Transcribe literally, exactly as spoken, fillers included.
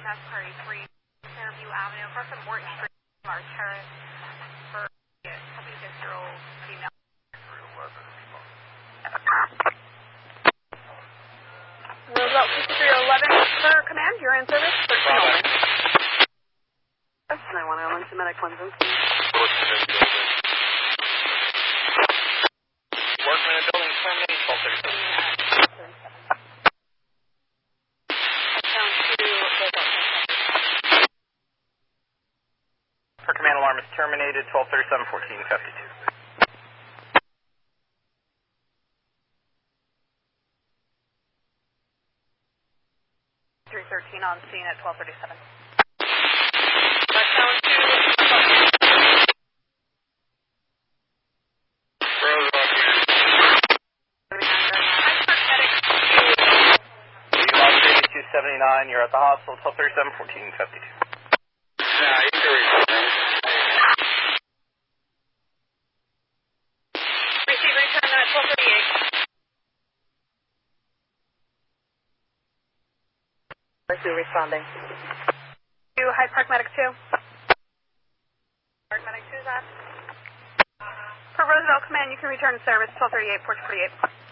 S thirty-three, Fairview Avenue, across from Morton Street, Mars Terrace, for a seventy-six-year-old female. Roosevelt fifty-three eleven, for command, you're in service. thirteen oh one. nine one oh one, Semitic Clemson. Workman and building terminate, twelve thirty-seven. Per command, alarm is terminated, twelve thirty-seven, fourteen fifty-two. three thirteen on scene at twelve thirty-seven. two seventy-nine, you're at the hospital, twelve thirty-seven, fourteen fifty-two. Yeah, you can reach them. Receive return at twelve thirty-eight. Two responding. To Hyde Park Medic two. Park Medic two, that. For Roosevelt Command, you can return to service twelve thirty-eight, port forty-eight.